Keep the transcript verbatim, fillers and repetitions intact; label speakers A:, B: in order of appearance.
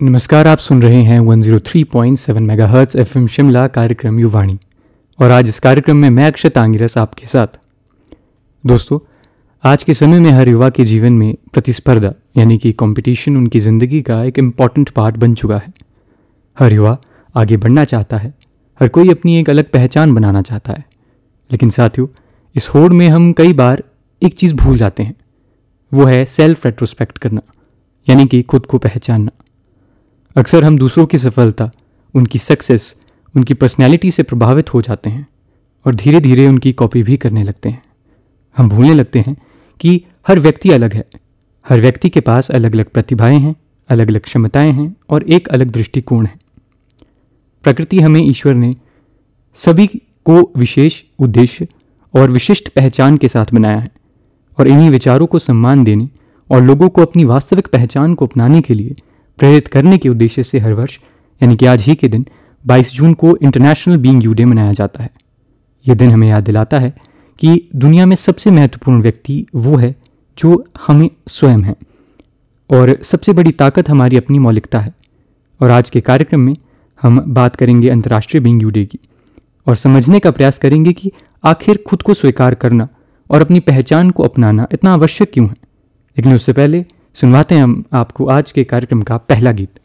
A: नमस्कार, आप सुन रहे हैं एक सौ तीन पॉइंट सात मेगाहर्ट्ज़ एफएम शिमला कार्यक्रम युवाणी। और आज इस कार्यक्रम में मैं अक्षत आंगिरस आपके साथ। दोस्तों, आज के समय में हर युवा के जीवन में प्रतिस्पर्धा यानी कि कंपटीशन उनकी ज़िंदगी का एक इम्पॉर्टेंट पार्ट बन चुका है। हर युवा आगे बढ़ना चाहता है, हर कोई अपनी एक अलग पहचान बनाना चाहता है। लेकिन साथियों, इस होड़ में हम कई बार एक चीज़ भूल जाते हैं, वो है सेल्फ रेट्रोस्पेक्ट करना, यानी कि खुद को पहचानना। अक्सर हम दूसरों की सफलता, उनकी सक्सेस, उनकी पर्सनैलिटी से प्रभावित हो जाते हैं और धीरे धीरे उनकी कॉपी भी करने लगते हैं। हम भूलने लगते हैं कि हर व्यक्ति अलग है, हर व्यक्ति के पास अलग अलग प्रतिभाएं हैं, अलग अलग क्षमताएं हैं और एक अलग दृष्टिकोण है। प्रकृति हमें ईश्वर ने सभी को विशेष उद्देश्य और विशिष्ट पहचान के साथ बनाया है और इन्हीं विचारों को सम्मान देने और लोगों को अपनी वास्तविक पहचान को अपनाने के लिए प्रेरित करने के उद्देश्य से हर वर्ष यानी कि आज ही के दिन बाईस जून को इंटरनेशनल बीइंग यू डे मनाया जाता है। यह दिन हमें याद दिलाता है कि दुनिया में सबसे महत्वपूर्ण व्यक्ति वो है जो हमें स्वयं है और सबसे बड़ी ताकत हमारी अपनी मौलिकता है। और आज के कार्यक्रम में हम बात करेंगे अंतर्राष्ट्रीय बीइंग यू डे की और समझने का प्रयास करेंगे कि आखिर खुद को स्वीकार करना और अपनी पहचान को अपनाना इतना आवश्यक क्यों है। लेकिन उससे पहले सुनवाते हैं हम आपको आज के कार्यक्रम का पहला गीत।